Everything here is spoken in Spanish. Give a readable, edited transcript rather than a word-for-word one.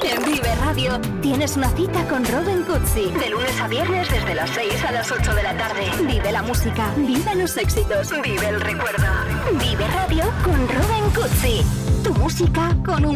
En Vive Radio tienes una cita con Robin Cutsi. De lunes a viernes desde las 6 a las 8 de la tarde. Vive la música, vive los éxitos, vive el recuerdo. Vive Radio con Robin Cutsi. Tu música con un